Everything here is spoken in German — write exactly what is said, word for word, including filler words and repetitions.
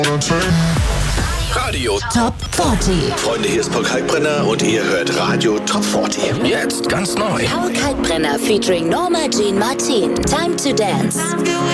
Radio Top vierzig. Freunde, hier ist Paul Kalkbrenner und ihr hört Radio Top vierzig. Jetzt ganz neu. Paul Kalkbrenner featuring Norma Jean Martin. Time to Dance.